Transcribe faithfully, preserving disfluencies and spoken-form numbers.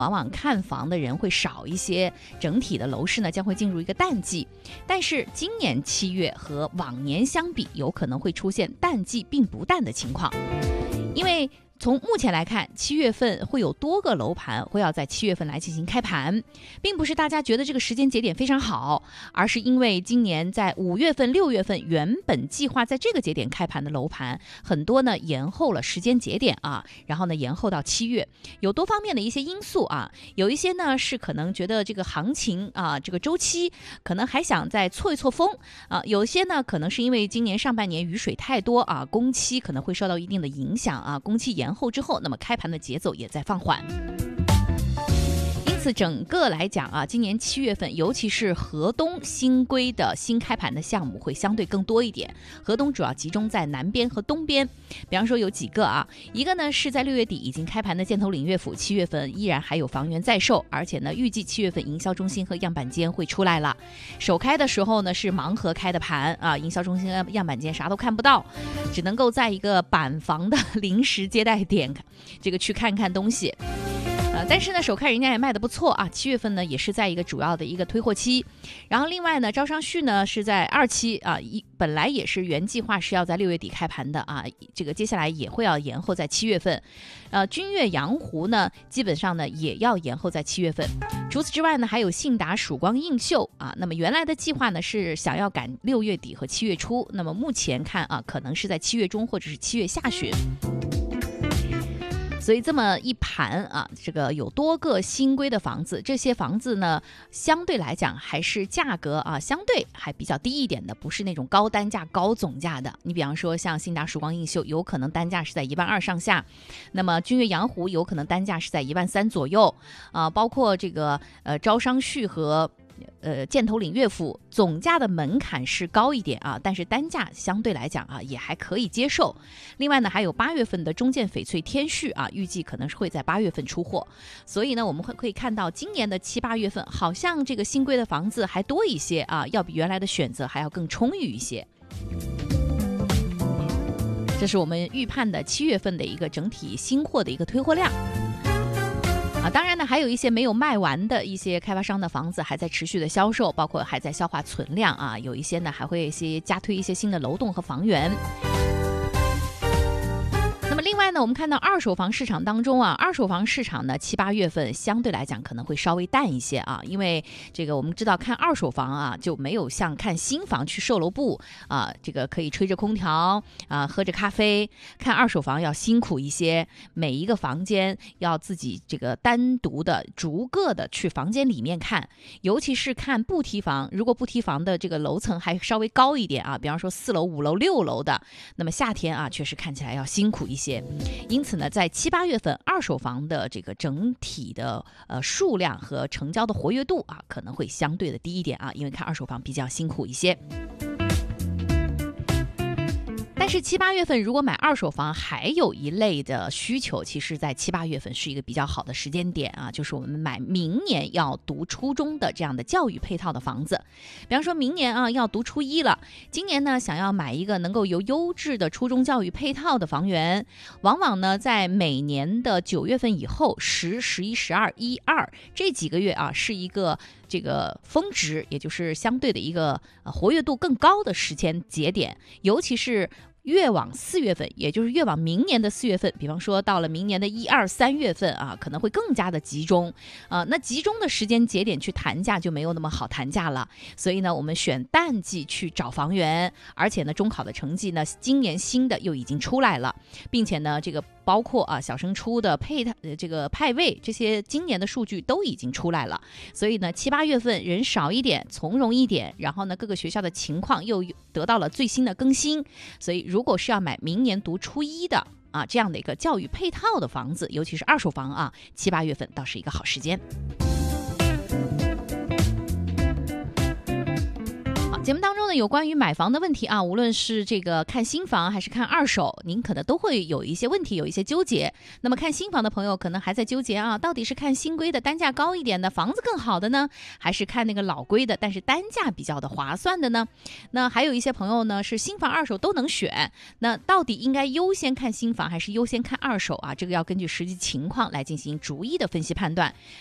往往看房的人会少一些，整体的楼市呢将会进入一个淡季。但是今年七月和往年相比，有可能会出现淡季并不淡的情况，因为从目前来看，七月份会有多个楼盘会要在七月份来进行开盘，并不是大家觉得这个时间节点非常好，而是因为今年在五月份、六月份原本计划在这个节点开盘的楼盘，很多呢延后了时间节点啊，然后呢延后到七月，有多方面的一些因素啊，有一些呢是可能觉得这个行情啊，这个周期可能还想再错一错峰啊，有些呢可能是因为今年上半年雨水太多啊，工期可能会受到一定的影响啊，工期延后之后，那么开盘的节奏也在放缓。因此整个来讲啊，今年七月份尤其是河东新规的新开盘的项目会相对更多一点，河东主要集中在南边和东边，比方说有几个啊，一个呢是在六月底已经开盘的箭头岭乐府，七月份依然还有房源在售，而且呢预计七月份营销中心和样板间会出来了。首开的时候呢是盲盒开的盘啊，营销中心和样板间啥都看不到，只能够在一个板房的临时接待点这个去看看东西。呃，但是呢，首开人家也卖得不错啊。七月份呢，也是在一个主要的一个推货期。然后另外呢，招商旭呢是在二期啊，一本来也是原计划是要在六月底开盘的啊，这个接下来也会要延后在七月份。呃，君悦阳湖呢，基本上呢也要延后在七月份。除此之外呢，还有信达曙光映秀啊，那么原来的计划呢是想要赶六月底和七月初，那么目前看啊，可能是在七月中或者是七月下旬。所以这么一盘啊，这个有多个新规的房子，这些房子呢，相对来讲还是价格啊，相对还比较低一点的，不是那种高单价、高总价的。你比方说像信达曙光映秀，有可能单价是在一万二上下，那么君悦阳湖有可能单价是在一万三左右啊，包括这个呃招商旭和。呃，箭头岭乐府总价的门槛是高一点啊，但是单价相对来讲啊也还可以接受。另外呢，还有八月份的中建翡翠天旭啊，预计可能是会在八月份出货。所以呢，我们会可以看到今年的七八月份，好像这个新规的房子还多一些啊，要比原来的选择还要更充裕一些。这是我们预判的七月份的一个整体新货的一个推货量。啊，当然呢，还有一些没有卖完的一些开发商的房子还在持续的销售，包括还在消化存量啊，有一些呢还会一些加推一些新的楼栋和房源。那么另外呢，我们看到二手房市场当中啊，二手房市场呢七八月份相对来讲可能会稍微淡一些啊，因为这个我们知道看二手房啊就没有像看新房去售楼部啊，这个可以吹着空调啊，喝着咖啡，看二手房要辛苦一些，每一个房间要自己这个单独的逐个的去房间里面看，尤其是看不梯房，如果不梯房的这个楼层还稍微高一点啊，比方说四楼、五楼、六楼的，那么夏天啊确实看起来要辛苦一些。因此呢，在七八月份，二手房的这个整体的呃数量和成交的活跃度啊，可能会相对的低一点啊，因为看二手房比较辛苦一些。但是七八月份如果买二手房，还有一类的需求，其实在七八月份是一个比较好的时间点啊，就是我们买明年要读初中的这样的教育配套的房子。比方说明年啊要读初一了，今年呢想要买一个能够有优质的初中教育配套的房源，往往呢在每年的九月份以后，十、十一、十二、一、二这几个月啊是一个这个峰值，也就是相对的一个呃活跃度更高的时间节点，尤其是越往四月份，也就是越往明年的四月份，比方说到了明年的一二三月份啊，可能会更加的集中啊。那集中的时间节点去谈价就没有那么好谈价了。所以呢，我们选淡季去找房源，而且呢，中考的成绩呢，今年新的又已经出来了，并且呢，这个包括啊小升初的配呃这个派位这些今年的数据都已经出来了。所以呢，七八月份人少一点，从容一点，然后呢，各个学校的情况又得到了最新的更新，所以。如果是要买明年读初一的啊这样的一个教育配套的房子，尤其是二手房啊，七八月份倒是一个好时间。 节目当中呢，有关于买房的问题啊，无论是这个看新房还是看二手，您可能都会有一些问题，有一些纠结。那么看新房的朋友可能还在纠结啊，到底是看新规的单价高一点的房子更好的呢，还是看那个老规的但是单价比较的划算的呢？那还有一些朋友呢是新房二手都能选，那到底应该优先看新房还是优先看二手啊？这个要根据实际情况来进行逐一的分析判断。